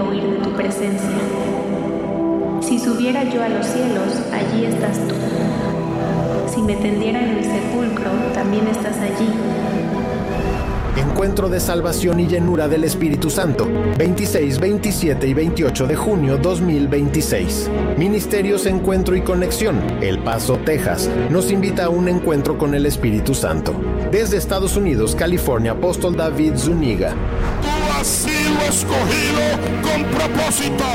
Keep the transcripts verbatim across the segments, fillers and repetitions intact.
podría huir de tu presencia. Si subiera yo a los cielos, allí estás tú. Si me tendiera en el sepulcro, también estás allí. Encuentro de salvación y llenura del Espíritu Santo, veintiséis, veintisiete y veintiocho de junio dos mil veintiséis. Ministerios Encuentro y Conexión, El Paso, Texas, nos invita a un encuentro con el Espíritu Santo. Desde Estados Unidos, California, Apóstol David Zúñiga. Tú has sido escogido con propósito.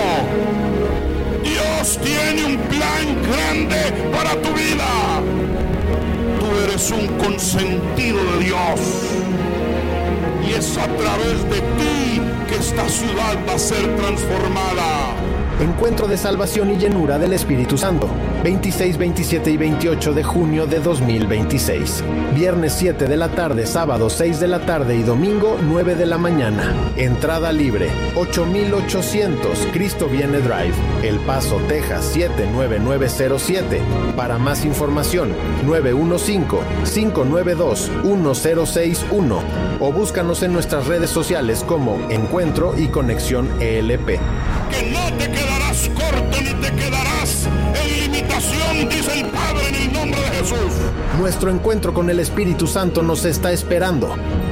Dios tiene un plan grande para tu vida. Tú eres un consentido de Dios. Y es a través de ti que esta ciudad va a ser transformada. Encuentro de salvación y llenura del Espíritu Santo, veintiséis, veintisiete y veintiocho de junio de dos mil veintiséis. Viernes siete de la tarde, sábado seis de la tarde y domingo nueve de la mañana. Entrada libre, ocho mil ochocientos Cristo Viene Drive, El Paso, Texas siete nueve nueve cero siete. Para más información, nueve uno cinco, cinco nueve dos, uno cero seis uno o búscanos en nuestras redes sociales como Encuentro y Conexión E L P. Que no te quedarás corto ni te quedarás en limitación, dice el Padre, en el nombre de Jesús. Nuestro encuentro con el Espíritu Santo nos está esperando.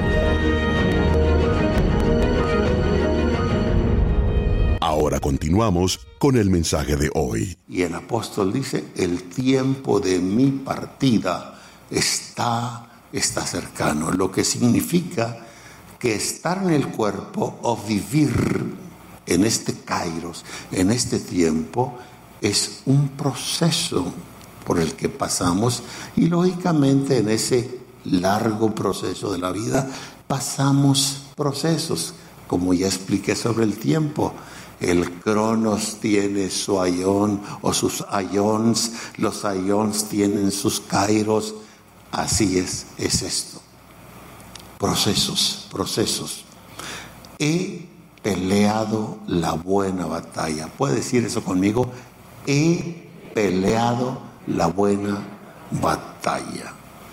Ahora continuamos con el mensaje de hoy. Y el apóstol dice, el tiempo de mi partida está, está cercano, lo que significa que estar en el cuerpo o vivir en este kairos, en este tiempo, es un proceso por el que pasamos y lógicamente en ese largo proceso de la vida pasamos procesos, como ya expliqué sobre el tiempo. El cronos tiene su aión o sus aions, los aions tienen sus kairos, así es, es esto. Procesos, procesos. He peleado la buena batalla. ¿Puede decir eso conmigo? He peleado la buena batalla.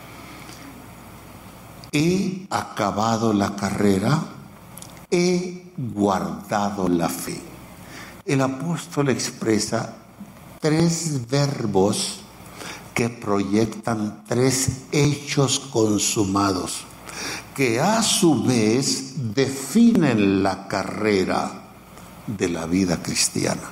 He acabado la carrera. He guardado la fe. El apóstol expresa tres verbos que proyectan tres hechos consumados, que a su vez definen la carrera de la vida cristiana.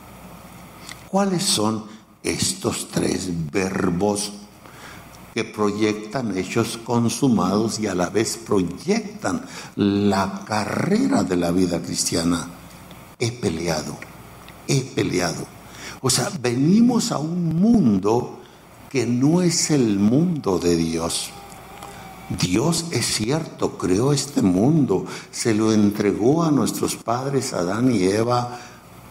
¿Cuáles son estos tres verbos que proyectan hechos consumados y a la vez proyectan la carrera de la vida cristiana? He peleado, he peleado. O sea, venimos a un mundo que no es el mundo de Dios. Dios, es cierto, creó este mundo, se lo entregó a nuestros padres Adán y Eva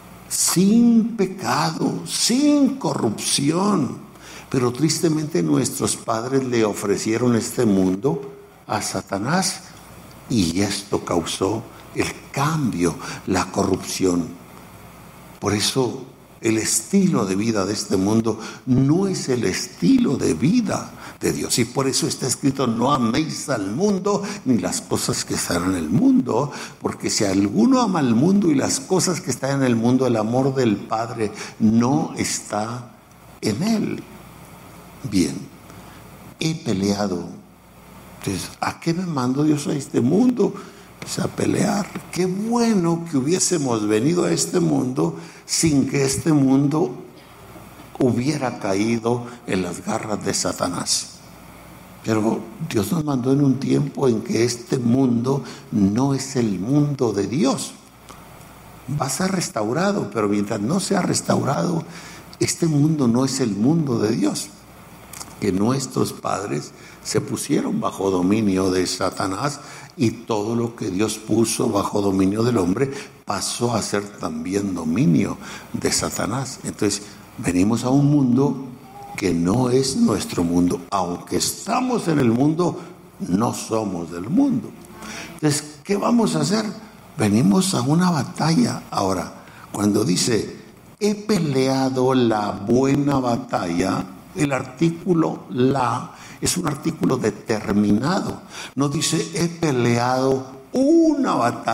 sin pecado, sin corrupción. Pero tristemente nuestros padres le ofrecieron este mundo a Satanás y esto causó el cambio, la corrupción. Por eso el estilo de vida de este mundo no es el estilo de vida de Dios. Y por eso está escrito, no améis al mundo ni las cosas que están en el mundo, porque si alguno ama al mundo y las cosas que están en el mundo, el amor del Padre no está en él. Bien, he peleado. Entonces, ¿a qué me mandó Dios a este mundo? Pues a pelear. Qué bueno que hubiésemos venido a este mundo sin que este mundo hubiera caído en las garras de Satanás. Pero Dios nos mandó en un tiempo en que este mundo no es el mundo de Dios. Va a ser restaurado, pero mientras no sea restaurado, este mundo no es el mundo de Dios. Que nuestros padres se pusieron bajo dominio de Satanás y todo lo que Dios puso bajo dominio del hombre pasó a ser también dominio de Satanás. Entonces, venimos a un mundo que no es nuestro mundo. Aunque estamos en el mundo, no somos del mundo. Entonces, ¿qué vamos a hacer? Venimos a una batalla. Ahora, cuando dice, he peleado la buena batalla, el artículo la es un artículo determinado. No dice, he peleado una batalla.